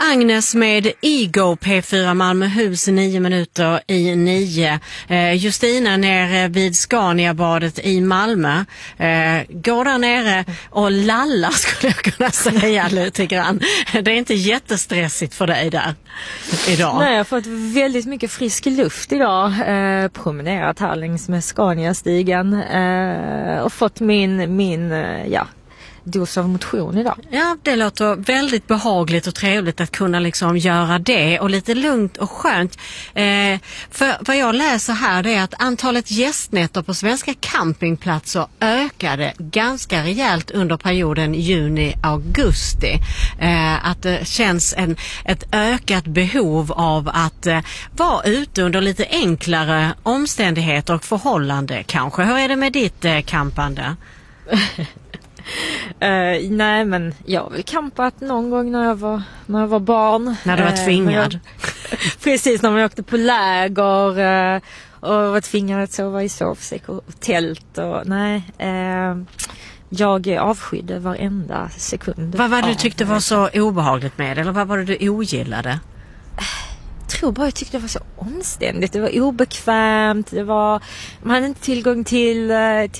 Agnes med Ego, P4 Malmöhus 9:09. Justina nere vid Scaniabadet i Malmö. Går där nere och lallar, skulle jag kunna säga lite grann. Det är inte jättestressigt för dig där idag. Nej, jag har fått väldigt mycket frisk luft idag. Promenerat här längs med Scania-stigen. Och fått min dos av motion idag. Ja, det låter väldigt behagligt och trevligt att kunna liksom göra det, och lite lugnt och skönt. För vad jag läser här, det är att antalet gästnätter på svenska campingplatser ökade ganska rejält under perioden juni-augusti. Att det känns ett ökat behov av att vara ute under lite enklare omständigheter och förhållande kanske. Hur är det med ditt campande? Nej, men jag har väl campat någon gång när jag var barn. När du var tvingad? Precis, när man åkte på läger och var tvingad att sova i sovsäck och tält. Jag avskydde varenda sekund. Vad var det du tyckte var så obehagligt med det? Eller vad var det du ogillade? Jag tyckte det var så omständigt. Det var obekvämt. Man hade inte tillgång till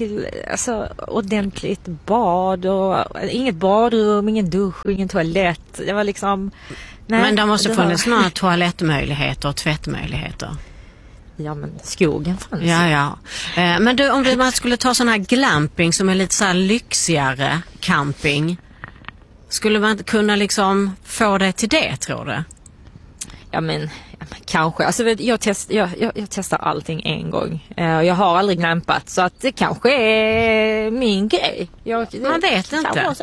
ordentligt bad och inget badrum, ingen dusch, ingen toalett. Det var liksom... Nej, men det måste funnits några toalettmöjligheter och tvättmöjligheter. Ja, men skogen fanns. Ja. Men du, om man skulle ta sån här glamping som är lite så här lyxigare camping, skulle man inte kunna liksom få det till det, tror du? Ja, men kanske. Alltså, jag testar allting en gång. Jag har aldrig glampat, så att det kanske är min grej. Man vet inte.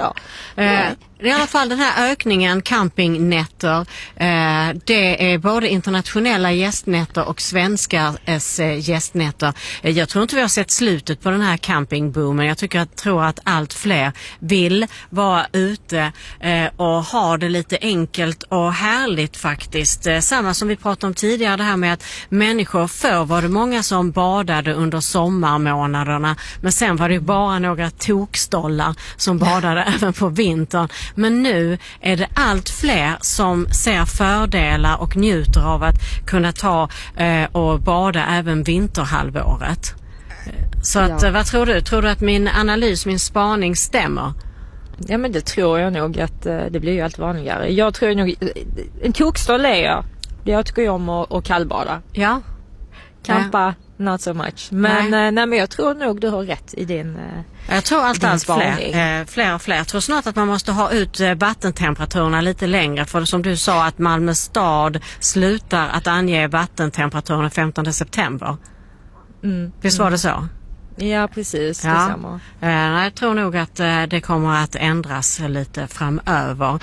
I alla fall den här ökningen campingnätter, det är både internationella gästnätter och svenska gästnätter. Jag tror inte vi har sett slutet på den här campingboomen. Jag tror att allt fler vill vara ute och ha det lite enkelt och härligt faktiskt. Samma som vi pratade om tidigare, det här med att människor, förr var det många som badade under sommarmånaderna, men sen var det ju bara några tokstollar som badade även på vintern. Men nu är det allt fler som ser fördelar och njuter av att kunna ta och bada även vinterhalvåret. Så att, vad tror du? Tror du att min analys, min spaning stämmer? Ja, men det tror jag nog, att det blir ju allt vanligare. Jag tror nog, en tokstoll är jag tycker ju om att kallbada. Ja. Campa, not so much. Men men jag tror nog du har rätt i din jag tror allt fler och fler. Jag tror snart att man måste ha ut vattentemperaturerna lite längre, för som du sa att Malmö stad slutar att ange vattentemperaturen 15 september. Visst var det så? Ja, precis. Ja. Jag tror nog att det kommer att ändras lite framöver.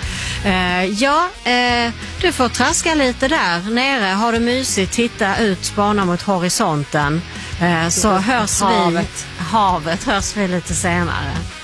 Du får traska lite där nere. Har du mysigt, titta ut, spana mot horisonten. Så hörs havet hörs vi lite senare.